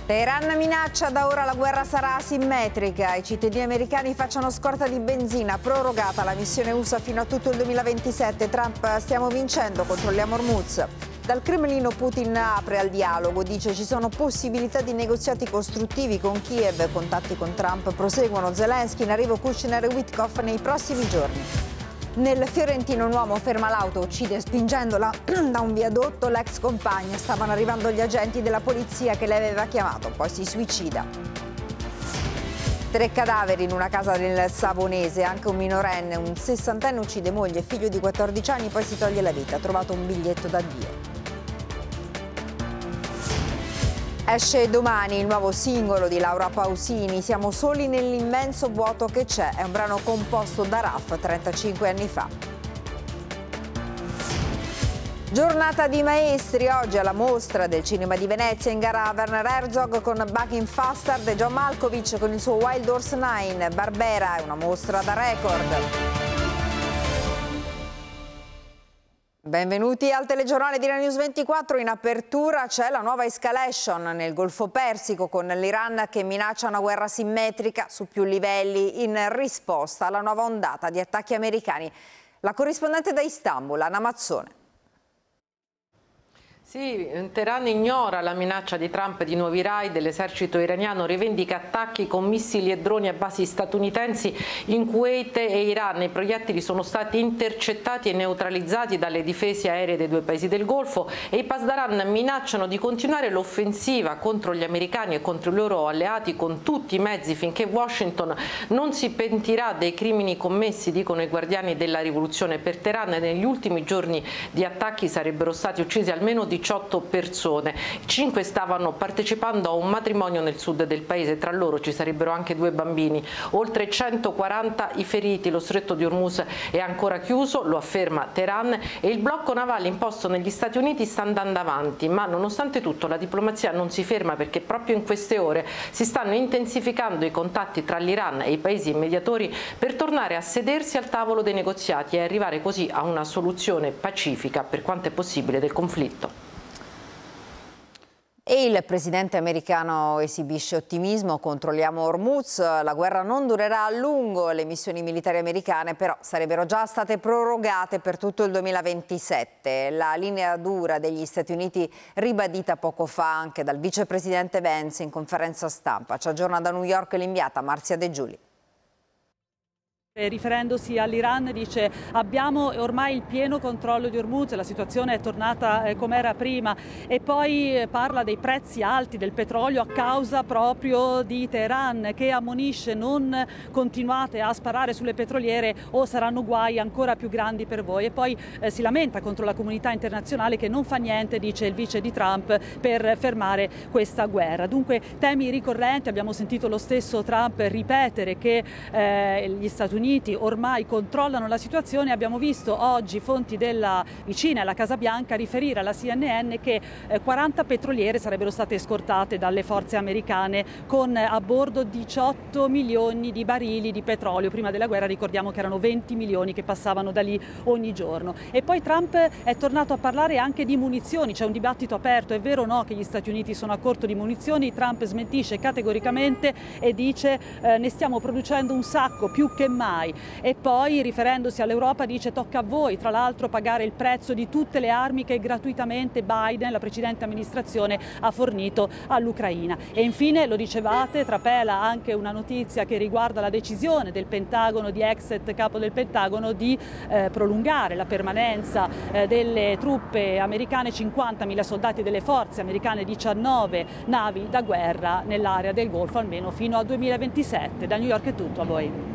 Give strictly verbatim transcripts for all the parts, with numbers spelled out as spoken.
Teheran minaccia, da ora la guerra sarà asimmetrica, i cittadini americani facciano scorta di benzina, prorogata la missione U S A fino a tutto il duemilaventisette, Trump stiamo vincendo, controlliamo Hormuz. Dal Cremlino Putin apre al dialogo, dice ci sono possibilità di negoziati costruttivi con Kiev, contatti con Trump proseguono, Zelensky, in arrivo Kushner e Witkoff nei prossimi giorni. Nel Fiorentino un uomo ferma l'auto, uccide spingendola da un viadotto l'ex compagna. Stavano arrivando gli agenti della polizia che lei aveva chiamato, poi si suicida. Tre cadaveri in una casa nel Savonese, anche un minorenne, un sessantenne uccide moglie e figlio di quattordici anni, poi si toglie la vita. Ha trovato un biglietto d'addio. Esce domani il nuovo singolo di Laura Pausini, Siamo soli nell'immenso vuoto che c'è, è un brano composto da Raf trentacinque anni fa. Giornata di maestri, oggi alla mostra del cinema di Venezia, in gara Werner Herzog con Bugging Faster e John Malkovich con il suo Wild Horse nove, Barbera è una mostra da record. Benvenuti al telegiornale di La News ventiquattro. In apertura c'è la nuova escalation nel Golfo Persico con l'Iran che minaccia una guerra simmetrica su più livelli in risposta alla nuova ondata di attacchi americani. La corrispondente da Istanbul, Anna Mazzone. Sì, Teheran ignora la minaccia di Trump di nuovi raid, l'esercito iraniano rivendica attacchi con missili e droni a basi statunitensi in Kuwait e Iran. I proiettili sono stati intercettati e neutralizzati dalle difese aeree dei due paesi del Golfo e i Pasdaran minacciano di continuare l'offensiva contro gli americani e contro i loro alleati con tutti i mezzi finché Washington non si pentirà dei crimini commessi, dicono i guardiani della rivoluzione. Per Teheran negli ultimi giorni di attacchi sarebbero stati uccisi almeno diciotto persone, cinque stavano partecipando a un matrimonio nel sud del paese, tra loro ci sarebbero anche due bambini, oltre centoquaranta i feriti, lo stretto di Hormuz è ancora chiuso, lo afferma Teheran, e il blocco navale imposto negli Stati Uniti sta andando avanti, ma nonostante tutto la diplomazia non si ferma perché proprio in queste ore si stanno intensificando i contatti tra l'Iran e i paesi mediatori per tornare a sedersi al tavolo dei negoziati e arrivare così a una soluzione pacifica per quanto è possibile del conflitto. E il presidente americano esibisce ottimismo, controlliamo Hormuz, la guerra non durerà a lungo, le missioni militari americane però sarebbero già state prorogate per tutto il duemilaventisette. La linea dura degli Stati Uniti ribadita poco fa anche dal vicepresidente Vance in conferenza stampa. Ci aggiorna da New York l'inviata Marzia De Giuli. Riferendosi all'Iran dice abbiamo ormai il pieno controllo di Hormuz, la situazione è tornata eh, come era prima, e poi eh, parla dei prezzi alti del petrolio a causa proprio di Teheran che ammonisce non continuate a sparare sulle petroliere o saranno guai ancora più grandi per voi, e poi eh, si lamenta contro la comunità internazionale che non fa niente, dice il vice di Trump, per fermare questa guerra. Dunque temi ricorrenti, abbiamo sentito lo stesso Trump ripetere che eh, gli Stati Uniti ormai controllano la situazione. Abbiamo visto oggi fonti della vicina alla Casa Bianca riferire alla C N N che eh, quaranta petroliere sarebbero state scortate dalle forze americane con eh, a bordo diciotto milioni di barili di petrolio. Prima della guerra ricordiamo che erano venti milioni che passavano da lì ogni giorno. E poi Trump è tornato a parlare anche di munizioni, c'è un dibattito aperto, è vero o no che gli Stati Uniti sono a corto di munizioni? Trump smentisce categoricamente e dice eh, ne stiamo producendo un sacco, più che mai. E poi riferendosi all'Europa dice tocca a voi tra l'altro pagare il prezzo di tutte le armi che gratuitamente Biden, la precedente amministrazione, ha fornito all'Ucraina. E infine, lo dicevate, trapela anche una notizia che riguarda la decisione del Pentagono, di ex capo del Pentagono, di eh, prolungare la permanenza eh, delle truppe americane, cinquantamila soldati delle forze americane, diciannove navi da guerra nell'area del Golfo almeno fino al duemilaventisette. Da New York è tutto, a voi.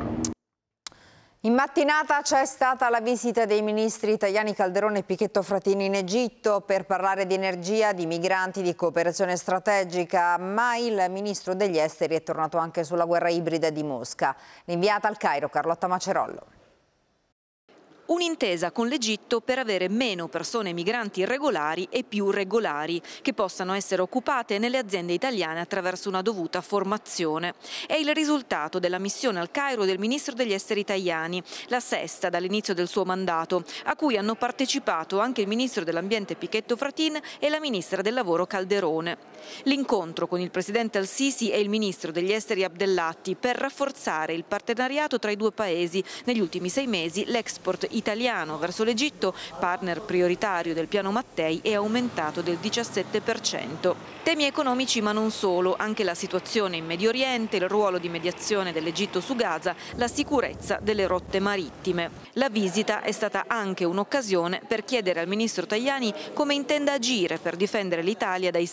In mattinata c'è stata la visita dei ministri Tajani, Calderone e Pichetto Frattini in Egitto per parlare di energia, di migranti, di cooperazione strategica, ma il ministro degli esteri è tornato anche sulla guerra ibrida di Mosca. L'inviata al Cairo, Carlotta Macerollo. Un'intesa con l'Egitto per avere meno persone migranti irregolari e più regolari, che possano essere occupate nelle aziende italiane attraverso una dovuta formazione. È il risultato della missione al Cairo del ministro degli esteri Tajani, la sesta dall'inizio del suo mandato, a cui hanno partecipato anche il ministro dell'ambiente Pichetto Fratin e la ministra del lavoro Calderone. L'incontro con il presidente al-Sisi e il ministro degli esteri Abdellati per rafforzare il partenariato tra i due paesi. Negli ultimi sei mesi l'export italiano verso l'Egitto, partner prioritario del piano Mattei, è aumentato del diciassette per cento. Temi economici ma non solo, anche la situazione in Medio Oriente, il ruolo di mediazione dell'Egitto su Gaza, la sicurezza delle rotte marittime. La visita è stata anche un'occasione per chiedere al ministro Tajani come intenda agire per difendere l'Italia dai